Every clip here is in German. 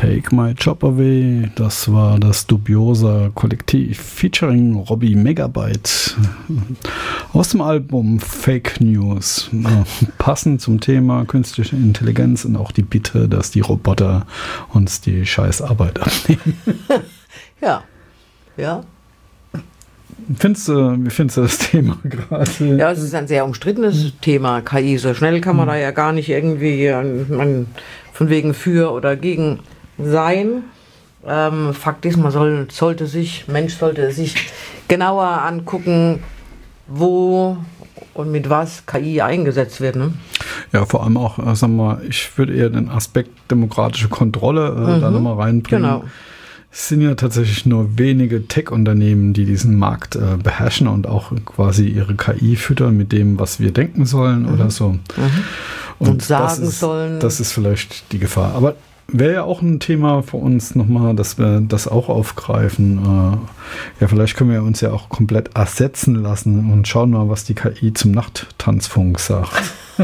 Take My Job Away, das war das dubiose Kollektiv featuring Robbie Megabyte aus dem Album Fake News. Passend zum Thema künstliche Intelligenz und auch die Bitte, dass die Roboter uns die scheiß Arbeit abnehmen. Ja, ja. Wie findest du das Thema gerade? Ja, es ist ein sehr umstrittenes Thema, KI. So schnell kann man da ja gar nicht irgendwie von wegen für oder gegen sein. Fakt ist, Mensch sollte sich genauer angucken, wo und mit was KI eingesetzt wird. Ne? Ja, vor allem auch, sagen wir mal, ich würde eher den Aspekt demokratische Kontrolle da nochmal reinbringen. Genau. Es sind ja tatsächlich nur wenige Tech-Unternehmen, die diesen Markt beherrschen und auch quasi ihre KI füttern mit dem, was wir denken sollen oder so. Und sagen sollen. Das ist vielleicht die Gefahr. Aber wäre ja auch ein Thema für uns nochmal, dass wir das auch aufgreifen. Ja, vielleicht können wir uns ja auch komplett ersetzen lassen und schauen mal, was die KI zum Nachttanzfunk sagt.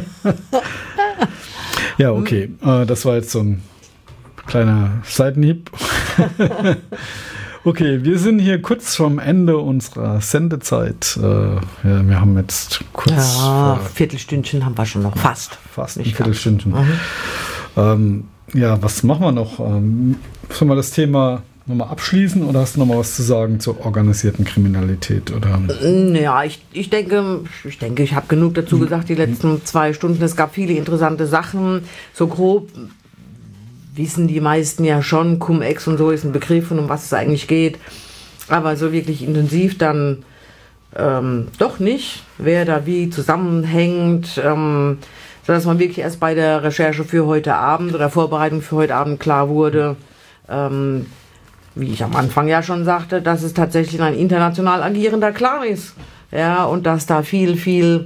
Ja, okay. Das war jetzt so ein kleiner Seitenhieb. Okay, wir sind hier kurz vorm Ende unserer Sendezeit. Ja, wir haben jetzt kurz... Ja, Viertelstündchen haben wir schon noch. Fast ein Viertelstündchen. Ja, was machen wir noch? Sollen wir das Thema nochmal abschließen oder hast du nochmal was zu sagen zur organisierten Kriminalität? Oder? Ja, ich denke, ich habe genug dazu gesagt die letzten 2 Stunden. Es gab viele interessante Sachen. So grob wissen die meisten ja schon, Cum-Ex und so ist ein Begriff und um was es eigentlich geht. Aber so wirklich intensiv dann doch nicht, wer da wie zusammenhängt, sodass man wirklich erst bei der Recherche für heute Abend oder Vorbereitung für heute Abend klar wurde, wie ich am Anfang ja schon sagte, dass es tatsächlich ein international agierender Clan ist. Ja, und dass da viel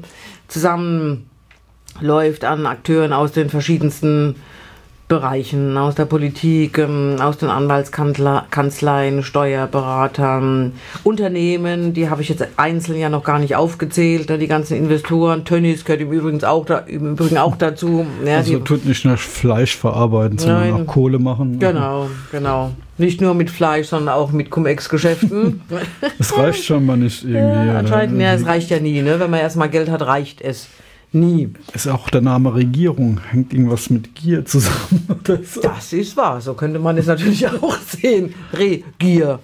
zusammenläuft an Akteuren aus den verschiedensten Bereichen, aus der Politik, aus den Anwaltskanzleien, Steuerberatern, Unternehmen, die habe ich jetzt einzeln ja noch gar nicht aufgezählt, die ganzen Investoren, Tönnies gehört im Übrigen auch dazu. Ja, also tut nicht nur Fleisch verarbeiten, sondern auch Kohle machen. Genau. Nicht nur mit Fleisch, sondern auch mit Cum-Ex-Geschäften. Es reicht schon mal nicht irgendwie. Ja, anscheinend, es reicht ja nie. Ne? Wenn man erstmal Geld hat, reicht es nie. Ist auch der Name Regierung, hängt irgendwas mit Gier zusammen oder so? Das ist wahr, so könnte man es natürlich auch sehen. Regier.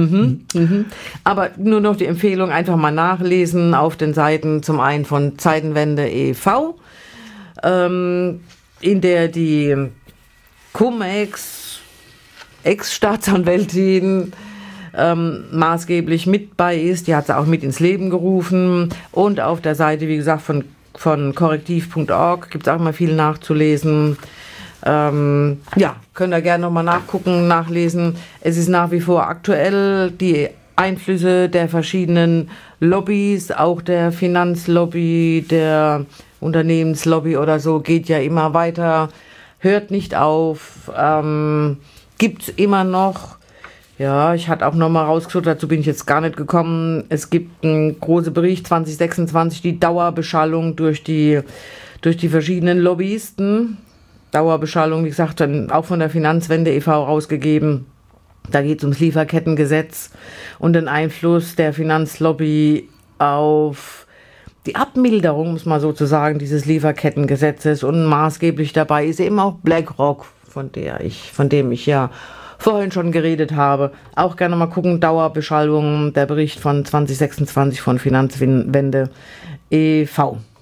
Aber nur noch die Empfehlung, einfach mal nachlesen auf den Seiten, zum einen von Zeitenwende e.V., in der die Cum-Ex Ex-Staatsanwältin maßgeblich mit bei ist. Die hat sie auch mit ins Leben gerufen. Und auf der Seite, wie gesagt, von korrektiv.org gibt es auch immer viel nachzulesen. Ja, könnt ihr gerne nochmal nachlesen. Es ist nach wie vor aktuell, die Einflüsse der verschiedenen Lobbys, auch der Finanzlobby, der Unternehmenslobby oder so, geht ja immer weiter, hört nicht auf, gibt es immer noch. Ja, ich hatte auch nochmal rausgesucht, dazu bin ich jetzt gar nicht gekommen. Es gibt einen großen Bericht 2026, die Dauerbeschallung durch die verschiedenen Lobbyisten. Dauerbeschallung, wie gesagt, dann auch von der Finanzwende e.V. rausgegeben. Da geht es ums Lieferkettengesetz und den Einfluss der Finanzlobby auf die Abmilderung, muss man sozusagen, dieses Lieferkettengesetzes. Und maßgeblich dabei ist eben auch BlackRock, von dem ich ja vorhin schon geredet habe. Auch gerne mal gucken, Dauerbeschallung, der Bericht von 2026 von Finanzwende e.V.